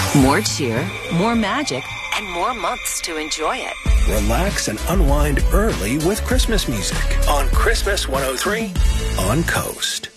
More cheer, more magic, and more months to enjoy it. Relax and unwind early with Christmas music on Christmas 103 on Coast.